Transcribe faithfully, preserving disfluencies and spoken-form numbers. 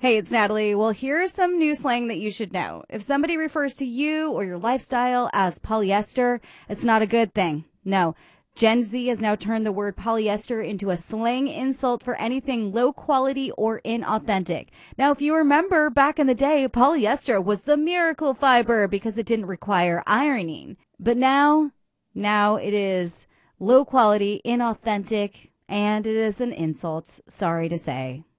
Hey, it's Natalie. Well, here's some new slang that you should know. If somebody refers to you or your lifestyle as polyester, it's not a good thing. No. Gen Z has now turned the word polyester into a slang insult for anything low quality or inauthentic. Now, if you remember back in the day, polyester was the miracle fiber because it didn't require ironing. But now, now it is low quality, inauthentic, and it is an insult, sorry to say.